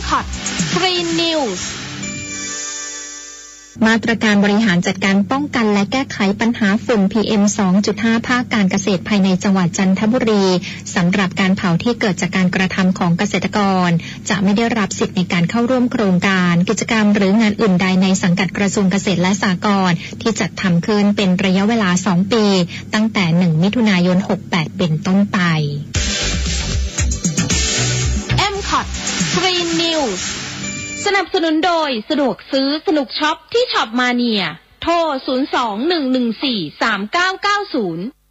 Mcott Green News มาตรการบริหารจัดการป้องกันและแก้ไขปัญหาฝุ่น PM 2.5 ภาคการเกษตรภายในจังหวัดจันทบุรีสำหรับการเผาที่เกิดจากการกระทำของเกษตรกรจะไม่ได้รับสิทธิ์ในการเข้าร่วมโครงการกิจกรรมหรืองานอื่นใดในสังกัดกระทรวงเกษตรและสหกรณ์ที่จัดทำขึ้นเป็นระยะเวลา 2 ปีตั้งแต่ 1 มิถุนายน 68 เป็นต้นไป Mcott Green Newsสนับสนุนโดยสะดวกซื้อสนุกช็อปที่ช็อปมาเนียโทร 02-114-3990